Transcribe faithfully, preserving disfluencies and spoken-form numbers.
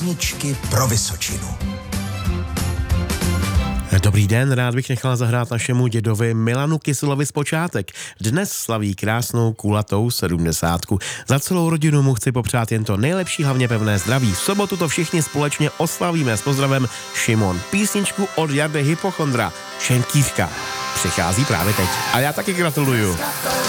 Písničky pro Vysočinu. Dobrý den, rád bych nechal zahrát našemu dědovi Milanu Kyselovi z Počátek. Dnes slaví krásnou kulatou sedmdesátku. Za celou rodinu mu chci popřát jen to nejlepší, hlavně pevné zdraví. V sobotu to všichni společně oslavíme s pozdravem Šimon. Písničku od Jardy Hypochondra, Šenkývka, přichází právě teď. A já taky gratuluju.